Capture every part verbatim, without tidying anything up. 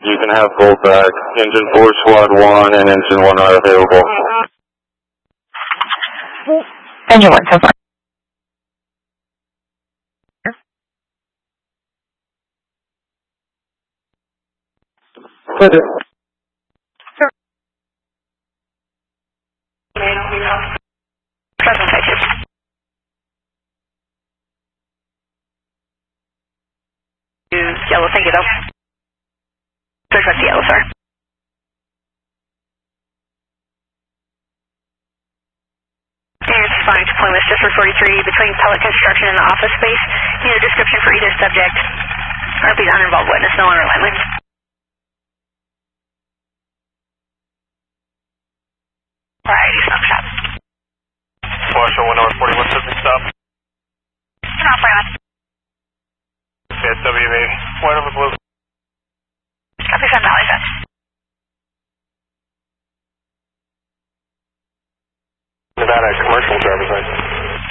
You can have both back. Engine four, squad one, and engine one are available. Engine one, so far. Pleasure. Sure. Present, thank you. Use yellow, thank you, though. Search what's yellow, sir. Here's fine deployment, just for forty-three, between pellet construction and the office space. Need a description for either subject. R P uninvolved witness, no longer line length. Alrighty, stop shot. Marshall, one over forty-one, doesn't stop. Turn off, right on. Yeah, W V, white over blue. Copy, Sun Valley, set. Nevada, commercial driver's license.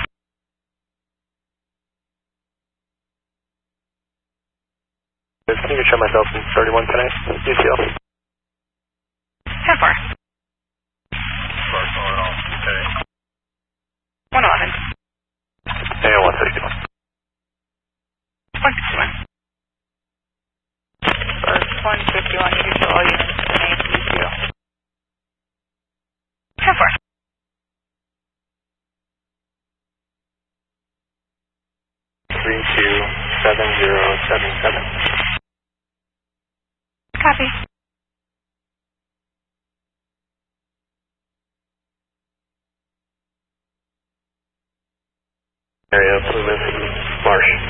Can you show myself in thirty-one tonight? D C L. ten four. Okay. one eleven. And one sixty-one. one fifty-one. First one fifty-one, you can show all units the name D C O. ten four. three two seven zero seven seven. Copy. Area Plymouth Marsh.